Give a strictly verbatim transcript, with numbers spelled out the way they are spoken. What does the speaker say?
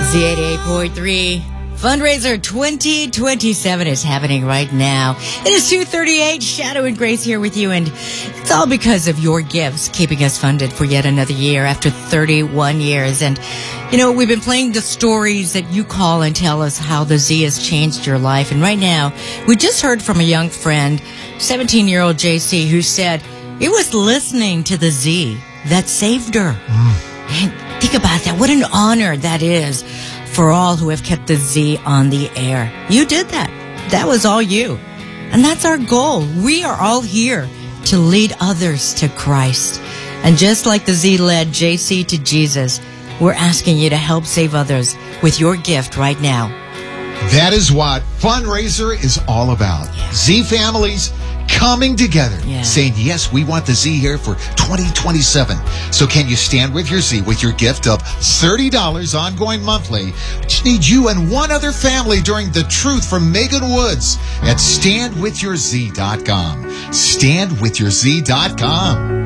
Z eighty-eight point three. Fundraiser twenty twenty-seven is happening right now. It is two thirty-eight. Shadow and Grace here with you, and it's all because of your gifts keeping us funded for yet another year after thirty-one years. And, you know, we've been playing the stories that you call and tell us how the Z has changed your life. And right now, we just heard from a young friend, seventeen-year-old J C, who said it was listening to the Z that saved her. Mm. And think about that. What an honor that is for all who have kept the Z on the air. You did that. That was all you. And that's our goal. We are all here to lead others to Christ. And just like the Z led J C to Jesus, we're asking you to help save others with your gift right now. That is what Fundraiser is all about. Yeah. Z families coming together, yeah. saying, yes, we want the Z here for twenty twenty-seven. So can you stand with your Z with your gift of thirty dollars ongoing monthly? We just need you and one other family during The Truth from Megan Woods at stand with your z dot com. stand with your z dot com.